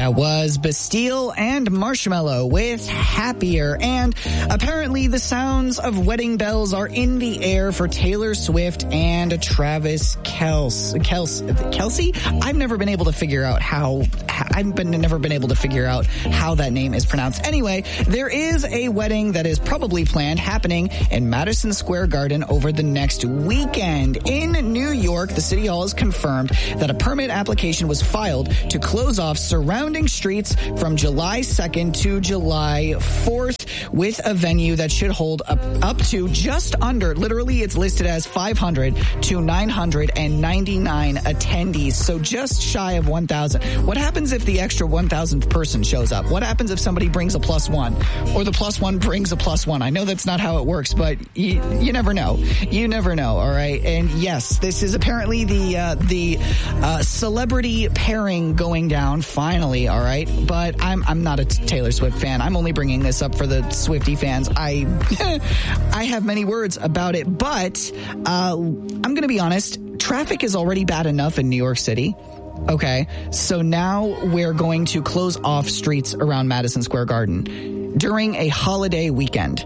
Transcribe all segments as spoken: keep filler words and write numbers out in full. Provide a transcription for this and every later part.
That was Bastille and Marshmallow with Happier. And apparently the sounds of wedding bells are in the air for Taylor Swift and Travis Kelce. Kelce, Kelsey? I've never been able to figure out how, I've been, never been able to figure out how that name is pronounced. Anyway, there is a wedding that is probably planned happening in Madison Square Garden over the next weekend. In New York, the City Hall has confirmed that a permit application was filed to close off surrounding streets from July second to July fourth with a venue that should hold up, up to just under, literally it's listed as five hundred to nine hundred ninety-nine attendees. So just shy of one thousand. What happens if the extra one thousandth person shows up? What happens if somebody brings a plus one or the plus one brings a plus one? I know that's not how it works, but you, you never know. You never know. All right. And yes, this is apparently the, uh, the, uh, celebrity pairing going down finally. All right. But I'm, I'm not a Taylor Swift fan. I'm only bringing this up for the Swiftie fans. I, I have many words about it, but, uh, I'm going to be honest. Traffic is already bad enough in New York City. Okay. So now we're going to close off streets around Madison Square Garden during a holiday weekend.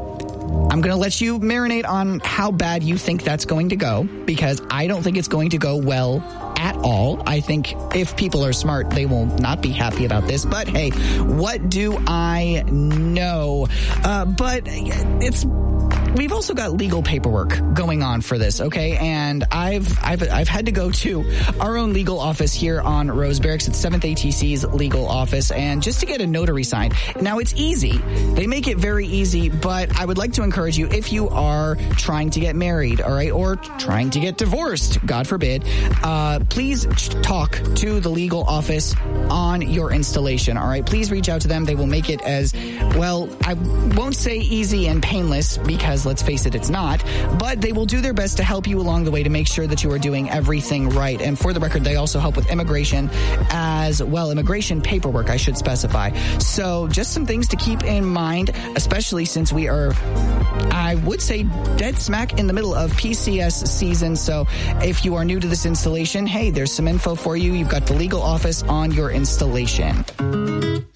I'm going to let you marinate on how bad you think that's going to go, because I don't think it's going to go well at all. I think if people are smart, they will not be happy about this. But hey, what do I know? Uh, but it's... We've also got legal paperwork going on for this, okay? And I've I've I've had to go to our own legal office here on Rose Barracks. It's seventh A T C's legal office, and just to get a notary signed. Now, it's easy. They make it very easy, but I would like to encourage you, if you are trying to get married, all right, or trying to get divorced, God forbid, uh, please talk to the legal office on your installation, all right? Please reach out to them. They will make it as, well, I won't say easy and painless, because let's face it, it's not, but they will do their best to help you along the way to make sure that you are doing everything right. And for the record, they also help with immigration as well, immigration paperwork, I should specify. So just some things to keep in mind, especially since we are, I would say, dead smack in the middle of P C S season. So if you are new to this installation, hey, there's some info for you. You've got the legal office on your installation.